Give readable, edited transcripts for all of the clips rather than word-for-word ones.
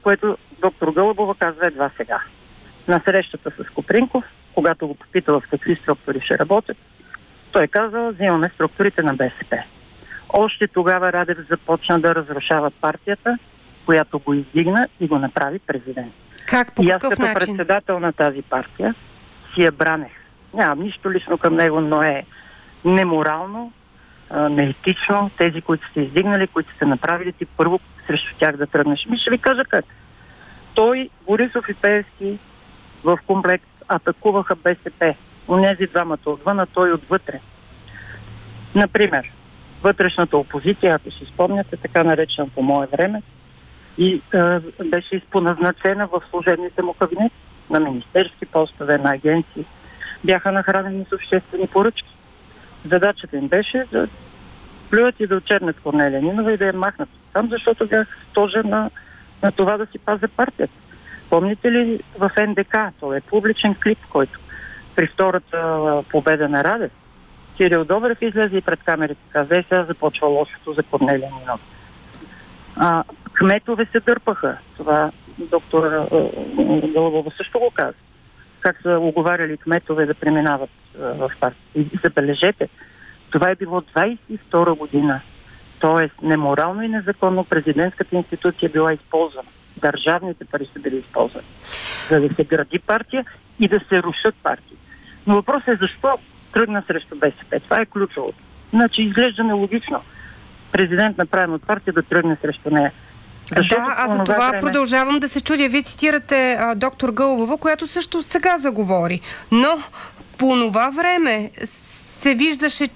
което доктор Гълъбова казва едва сега. На срещата с Копринков, когато го попитала в какви структури ще работят, той казал, взимаме структурите на БСП. Още тогава Радев започна да разрушава партията, която го издигна и го направи президент. Как? По и аз какъв като начин? председател на тази партия си я бранех. Нямам нищо лично към него, но е неморално, неетично. Тези, които сте издигнали, които сте направили, ти първо срещу тях да тръгнеш. Ще ви кажа как. Той, Борисов и Пеевски в комплект атакуваха БСП. Онези двамата отвън, а той отвътре. Например, вътрешната опозиция, ако си спомняте, така наречена по мое време, и беше изпоназначена в служебните му кабинети на министерски постове, на агенции. Бяха нахранени с обществени поръчки. Задачата им беше да плюят и да очернят Корнелия Нинова и да я махнат там, защото бях стожер на това да си пазя партията. Помните ли в НДК? Това е публичен клип, който при втората победа на Радев Кирил Добрев излезе и пред камерите каза, сега започва лошото за Корнелия Нинова. Кметове се дърпаха. Това доктор Гълъбова също го каза. Как са оговаряли кметове да преминават в партията. И забележете, това е било 22 година. Тоест, неморално и незаконно президентската институция била използвана. Държавните пари са били използвани. За да се гради партия и да се рушат партии. Но въпросът е защо тръгна срещу БСП. Това е ключовото. Значи изглежда нелогично президент направен от партия да тръгне срещу нея. Защото аз за това продължавам да се чудя. Вие цитирате доктор Гълъбова, която също сега заговори. Но по това време се виждаше,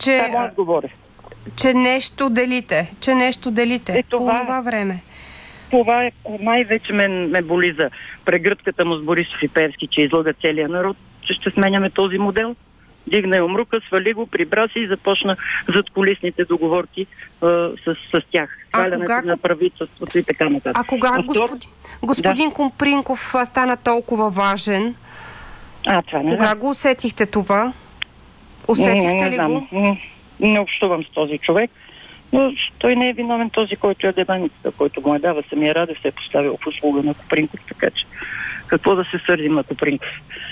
че нещо делите. По това време. Това е най-вече ме боли за прегръдката му с Борисов и Пеевски, че излага целия народ, че ще сменяме този модел. Дигна юмрука, свали го, прибра се и започна задкулисните договорки с тях. Свалянето на правителството и така нататък. А кога господин Копринков стана толкова важен? Кога го усетихте това? Усетихте ли го? Не общувам с този човек, но той не е виновен този, който е дебаницата, който му дава. Самия Радев се е поставил в услуга на Копринков, така че какво да се сърдим на Копринков.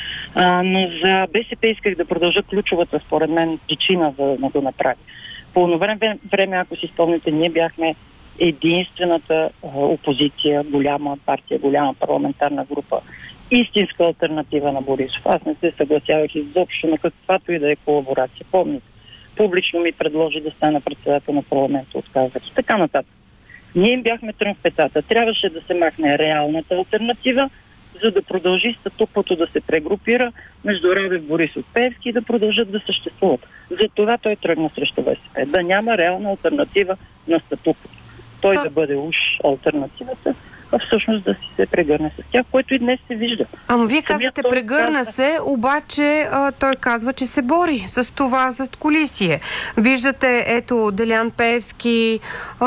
Но за БСП исках да продължа ключовата, според мен, причина за да го направи. По това време, ако си спомните, ние бяхме единствената опозиция, голяма партия, голяма парламентарна група, истинска алтернатива на Борисов. Аз не се съгласявах изобщо на каквато и да е колаборация. Помните, публично ми предложи да стана председател на парламента, отказах и така нататък. Ние им бяхме трън в петата. Трябваше да се махне реалната алтернатива, за да продължи статуквото да се прегрупира между Радев, Борисов, Пеевски и да продължат да съществуват. Затова той тръгна срещу БСП. Да няма реална алтернатива на статуквото. Той да бъде уж алтернативата, а всъщност да си се прегърне с тях, което и днес се вижда. Ама вие казвате прегърна се, обаче той казва, че се бори с това задкулисие. Виждате, ето, Делян Пеевски,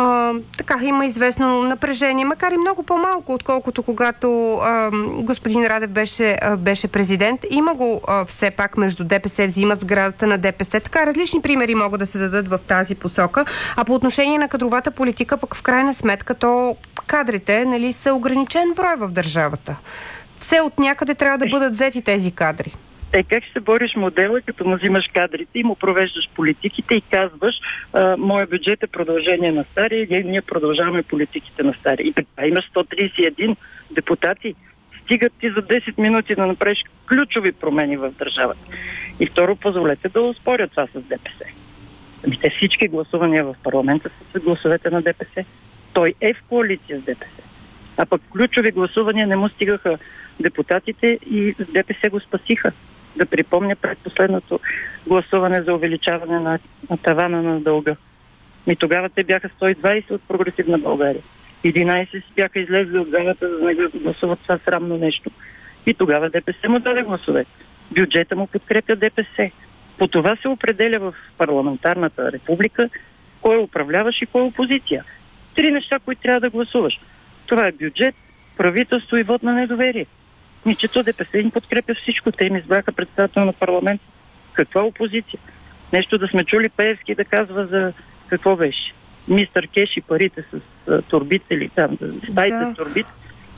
така има известно напрежение, макар и много по-малко, отколкото когато господин Радев беше президент. Има го все пак между ДПС, взимат сградата на ДПС. Така, различни примери могат да се дадат в тази посока. А по отношение на кадровата политика, пък в крайна сметка, то кадрите, нали, са ограничен брой в държавата. Все от някъде трябва да бъдат взети тези кадри. Как ще се бориш модела, като му взимаш кадрите и му провеждаш политиките и казваш, моя бюджет е продължение на стари и ние продължаваме политиките на стари. И така имаш 131 депутати. Стигат ти за 10 минути да направиш ключови промени в държавата. И второ, позволете да успорят това с ДПС. Те всички гласувания в парламента са с гласовете на ДПС. Той е в коалиция с ДПС. А пък ключови гласувания не му стигаха депутатите и с ДПС го спасиха. Да припомня предпоследното гласуване за увеличаване на тавана на дълга. И тогава те бяха 120 от Прогресивна България. 11 бяха излезли от залата, за да не гласуват това срамно нещо. И тогава ДПС му даде гласове. Бюджета му подкрепя ДПС. По това се определя в парламентарната република кой управляваш и кой опозиция. 3 неща, които трябва да гласуваш. Това е бюджет, правителство и вод на недоверие. Ничето ДПС им подкрепя всичко. Те им избраха председател на парламент. Каква опозиция? Нещо да сме чули Пеевски да казва за какво беше? Мистер Кеш и парите с турбите или там, стаите с турбите.